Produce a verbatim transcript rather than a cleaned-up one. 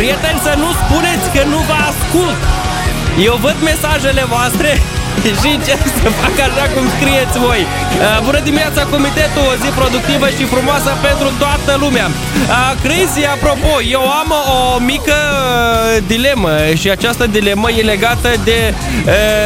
Prieteni, să nu spuneți că nu vă ascult. Eu văd mesajele voastre și încerc să fac așa cum scrieți voi. uh, Bună dimineața, comitetul, o zi productivă și frumoasă pentru toată lumea. uh, Crazy, apropo, eu am o mică uh, dilemă și această dilemă e legată de uh,